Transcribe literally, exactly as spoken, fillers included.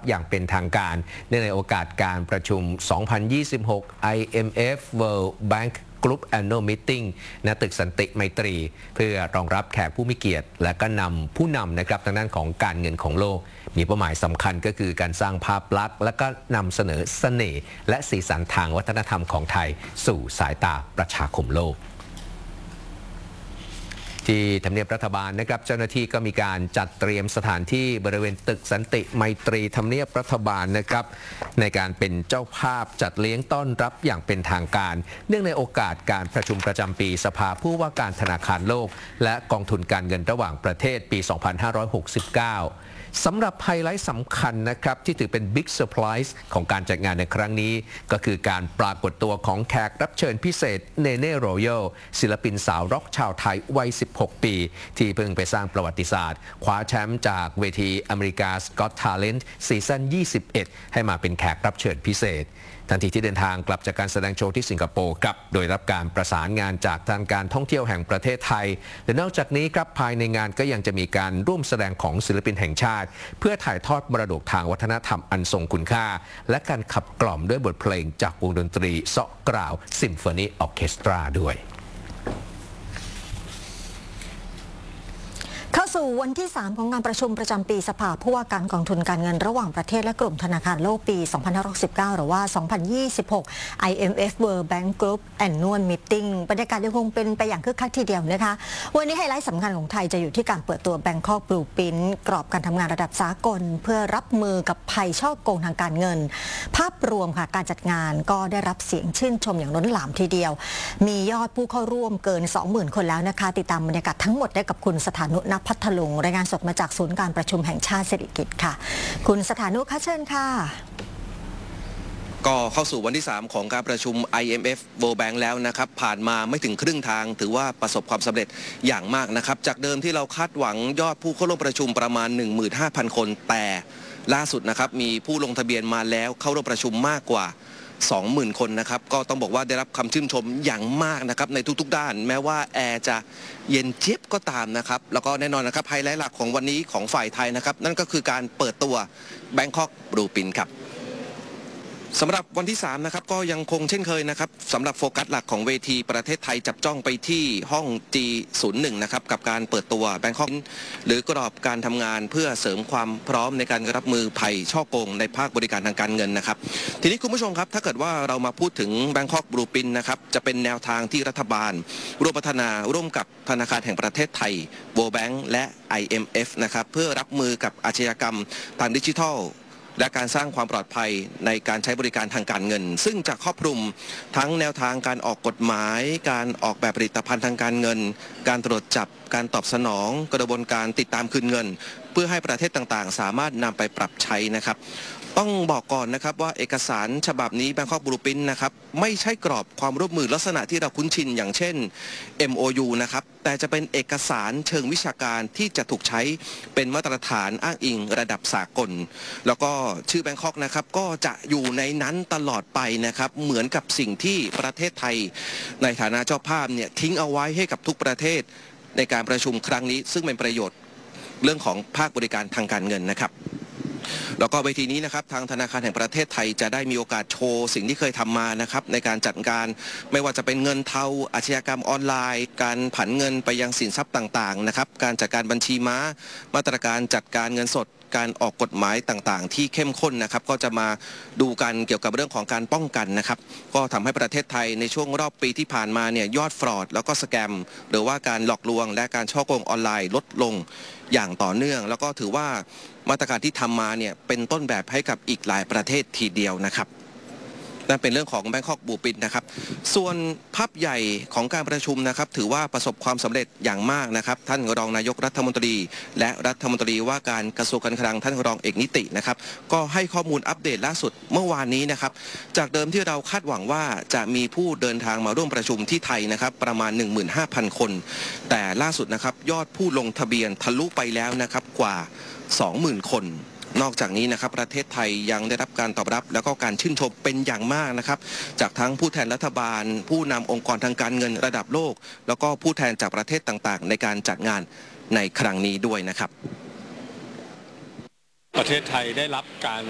อย่างเป็นทางการเนื่องในโอกาสการประชุม สองพันยี่สิบหก ไอ เอ็ม เอฟ World Bank Group Annual Meeting ณ ตึกสันติไมตรีเพื่อรองรับแขกผู้มีเกียรติและก็นำผู้นำนะครับทางด้านของการเงินของโลกมีเป้าหมายสำคัญก็คือการสร้างภาพลักษณ์และก็นำเสนอเสน่ห์และสีสันทางวัฒนธรรมของไทยสู่สายตาประชาคมโลกที่ทำเนียบรัฐบาลนะครับเจ้าหน้าที่ก็มีการจัดเตรียมสถานที่บริเวณตึกสันติไมตรีทำเนียบรัฐบาลนะครับในการเป็นเจ้าภาพจัดเลี้ยงต้อนรับอย่างเป็นทางการเนื่องในโอกาสการประชุมประจำปีสภาผู้ว่าการธนาคารโลกและกองทุนการเงินระหว่างประเทศปี สองพันห้าร้อยหกสิบเก้าสำหรับไฮไลท์สำคัญนะครับที่ถือเป็นบิ๊กเซอร์ไพรส์ของการจัดงานในครั้งนี้ก็คือการปรากฏตัวของแขกรับเชิญพิเศษเนเน่โรยัลศิลปินสาวร็อกชาวไทยวัย สิบหก ปีที่เพิ่งไปสร้างประวัติศาสตร์คว้าแชมป์จากเวทีอเมริกา Got Talent ซีซั่น ยี่สิบเอ็ด ให้มาเป็นแขกรับเชิญพิเศษทันทีที่เดินทางกลับจากการแสดงโชว์ที่สิงคโปร์ครับโดยรับการประสานงานจากทางการท่องเที่ยวแห่งประเทศไทยและนอกจากนี้ครับภายในงานก็ยังจะมีการร่วมแสดงของศิลปินแห่งชาติเพื่อถ่ายทอดมรดกทางวัฒนธรรมอันทรงคุณค่าและการขับกล่อมด้วยบทเพลงจากวงดนตรีเซาะกล่าวซิมโฟนีออร์เคสตราด้วยเข้าสู่วันที่สามของงานประชุมประจำปีสภาผู้ว่าการกองทุนการเงินระหว่างประเทศและกลุ่มธนาคารโลกปี สองพันห้าร้อยสิบเก้า หรือว่า สองพันยี่สิบหก ไอ เอ็ม เอฟ World Bank Group Annual Meeting บรรยากาศยังคงเป็นไปอย่างคึกคักทีเดียวนะคะวันนี้ไฮไลท์สำคัญของไทยจะอยู่ที่การเปิดตัว Bangkok Blueprint กรอบการทำงานระดับสากลเพื่อรับมือกับภัยฉ้อโกงทางการเงินภาพรวมค่ะการจัดงานก็ได้รับเสียงชื่นชมอย่างล้นหลามทีเดียวมียอดผู้เข้าร่วมเกิน สองหมื่น คนแล้วนะคะติดตามบรรยากาศทั้งหมดได้กับคุณสถานุ ณ พัทลุงรายงานสดมาจากศูนย์การประชุมแห่งชาติสิริกิติ์ค่ะคุณสถานุคะเชิญค่ะก็เข้าสู่วันที่สามของการประชุม ไอ เอ็ม เอฟ World Bank แล้วนะครับผ่านมาไม่ถึงครึ่งทางถือว่าประสบความสำเร็จอย่างมากนะครับจากเดิมที่เราคาดหวังยอดผู้เข้าร่วมประชุมประมาณ หนึ่งหมื่นห้าพัน คนแต่ล่าสุดนะครับมีผู้ลงทะเบียนมาแล้วเข้าร่วมประชุมมากกว่าสองหมื่น คนนะครับก็ต้องบอกว่าได้รับคำชื่นชมอย่างมากนะครับในทุกๆด้านแม้ว่าแอร์จะเย็นเจี๊ยบก็ตามนะครับแล้วก็แน่นอนนะครับไฮไลท์หลักของวันนี้ของฝ่ายไทยนะครับนั่นก็คือการเปิดตัว Bangkok Blueprint ครับสำหรับวันที่สามนะครับก็ยังคงเช่นเคยนะครับสำหรับโฟกัสหลักของเวทีประเทศไทยจับจ้องไปที่ห้อง จี ศูนย์หนึ่ง นะครับกับการเปิดตัว Bangkok หรือกรอบการทำงานเพื่อเสริมความพร้อมในการรับมือภัยฉ้อโกงในภาคบริการทางการเงินนะครับทีนี้คุณผู้ชมครับถ้าเกิดว่าเรามาพูดถึง Bangkok Blueprint นะครับจะเป็นแนวทางที่รัฐบาลร่วมพัฒนาร่วมกับธนาคารแห่งประเทศไทย World Bank และ ไอ เอ็ม เอฟ นะครับเพื่อรับมือกับอาชญากรรมทางดิจิทัลและการสร้างความปลอดภัยในการใช้บริการทางการเงินซึ่งจะครอบคลุมทั้งแนวทางการออกกฎหมายการออกแบบผลิตภัณฑ์ทางการเงินการตรวจจับการตอบสนองกระบวนการติดตามคืนเงินเพื่อให้ประเทศต่างๆสามารถนำไปปรับใช้นะครับต้องบอกก่อนนะครับว่าเอกสารฉบับนี้ Bangkok Blueprint นะครับไม่ใช่กรอบความร่วมมือลักษณะที่เราคุ้นชินอย่างเช่น เอ็ม โอ ยู นะครับแต่จะเป็นเอกสารเชิงวิชาการที่จะถูกใช้เป็นมาตรฐานอ้างอิงระดับสากลแล้วก็ชื่อ Bangkok นะครับก็จะอยู่ในนั้นตลอดไปนะครับเหมือนกับสิ่งที่ประเทศไทยในฐานะเจ้าภาพเนี่ยทิ้งเอาไว้ให้กับทุกประเทศในการประชุมครั้งนี้ซึ่งเป็นประโยชน์เรื่องของภาคบริการทางการเงินนะครับแล้วก็เวทีนี้นะครับทางธนาคารแห่งประเทศไทยจะได้มีโอกาสโชว์สิ่งที่เคยทำมานะครับในการจัดการไม่ว่าจะเป็นเงินเทาอาชญากรรมออนไลน์การผันเงินไปยังสินทรัพย์ต่างๆนะครับการจัดการบัญชีม้ามาตรการจัดการเงินสดการออกกฎหมายต่างๆที่เข้มข้นนะครับก็จะมาดูกันเกี่ยวกับเรื่องของการป้องกันนะครับก็ทำให้ประเทศไทยในช่วงรอบปีที่ผ่านมาเนี่ยยอดฟรอดแล้วก็สแกมหรือว่าการหลอกลวงและการฉ้อโกงออนไลน์ลดลงอย่างต่อเนื่องแล้วก็ถือว่ามาตรการที่ทำมาเนี่ยเป็นต้นแบบให้กับอีกหลายประเทศทีเดียวนะครับนั่นเป็นเรื่องของ Bangkok Blueprint นะครับส่วนภาพใหญ่ของการประชุมนะครับถือว่าประสบความสำเร็จอย่างมากนะครับท่านรองนายกรัฐมนตรีและรัฐมนตรีว่าการกระทรวงการคลังท่านรองเอกนิตินะครับก็ให้ข้อมูลอัปเดตล่าสุดเมื่อวานนี้นะครับจากเดิมที่เราคาดหวังว่าจะมีผู้เดินทางมาร่วมประชุมที่ไทยนะครับประมาณ หนึ่งหมื่นห้าพัน คนแต่ล่าสุดนะครับยอดผู้ลงทะเบียนทะลุไปแล้วนะครับกว่า สองหมื่น คนนอกจากนี้นะครับประเทศไทยยังได้รับการตอบรับแล้วก็การชื่นชมเป็นอย่างมากนะครับจากทั้งผู้แทนรัฐบาลผู้นำองค์กรทางการเงินระดับโลกแล้วก็ผู้แทนจากประเทศต่างๆในการจัดงานในครั้งนี้ด้วยนะครับประเทศไทยได้รับการ